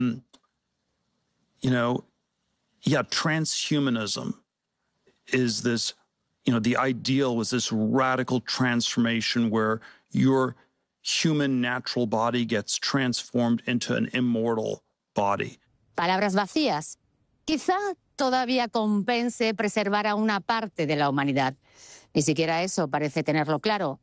Transhumanism is this, the ideal was this radical transformation where your human natural body gets transformed into an immortal body. Palabras vacías. Quizá todavía compense preservar a una parte de la humanidad. Ni siquiera eso parece tenerlo claro.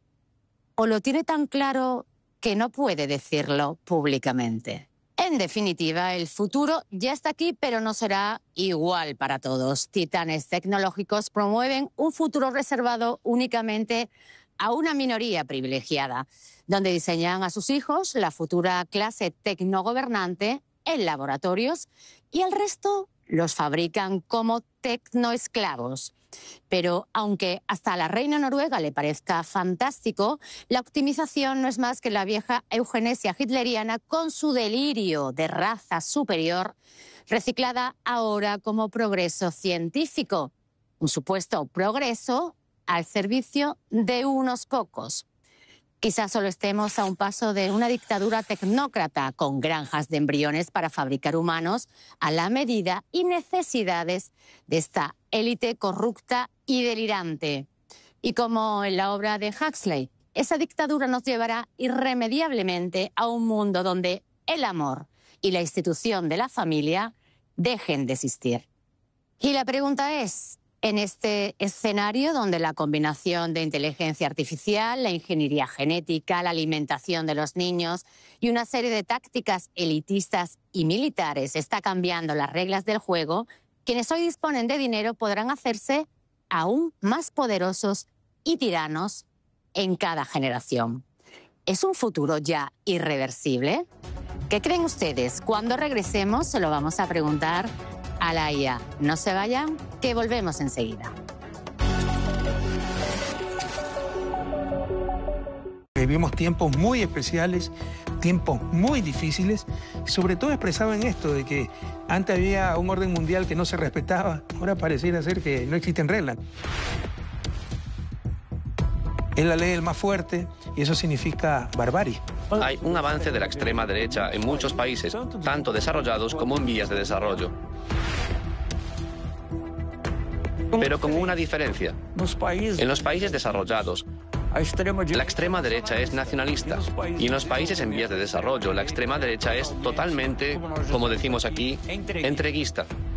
O lo tiene tan claro que no puede decirlo públicamente. En definitiva, el futuro ya está aquí, pero no será igual para todos. Titanes tecnológicos promueven un futuro reservado únicamente a una minoría privilegiada, donde diseñan a sus hijos la futura clase tecnogobernante en laboratorios y el resto los fabrican como tecnoesclavos. Pero aunque hasta a la reina noruega le parezca fantástico, la optimización no es más que la vieja eugenesia hitleriana con su delirio de raza superior, reciclada ahora como progreso científico. Un supuesto progreso al servicio de unos pocos. Quizás solo estemos a un paso de una dictadura tecnócrata con granjas de embriones para fabricar humanos a la medida y necesidades de esta élite corrupta y delirante. Y como en la obra de Huxley, esa dictadura nos llevará irremediablemente a un mundo donde el amor y la institución de la familia dejen de existir. Y la pregunta es, en este escenario donde la combinación de inteligencia artificial, la ingeniería genética, la alimentación de los niños y una serie de tácticas elitistas y militares está cambiando las reglas del juego, quienes hoy disponen de dinero podrán hacerse aún más poderosos y tiranos en cada generación. ¿Es un futuro ya irreversible? ¿Qué creen ustedes? Cuando regresemos se lo vamos a preguntar a la IA. No se vayan, que volvemos enseguida. Vivimos tiempos muy especiales, tiempos muy difíciles, sobre todo expresado en esto de que antes había un orden mundial que no se respetaba, ahora pareciera ser que no existen reglas. Es la ley del más fuerte y eso significa barbarie. Hay un avance de la extrema derecha en muchos países, tanto desarrollados como en vías de desarrollo. Pero con una diferencia. En los países desarrollados, la extrema derecha es nacionalista. Y en los países en vías de desarrollo, la extrema derecha es totalmente, como decimos aquí, entreguista.